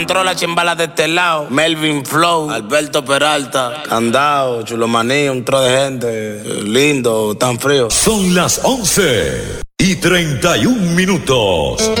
Entró la chimbala de este lado, Melvin Flow, Alberto Peralta, Candao, Chulomaní, un tro de gente, lindo, tan frío. Son las 11:31.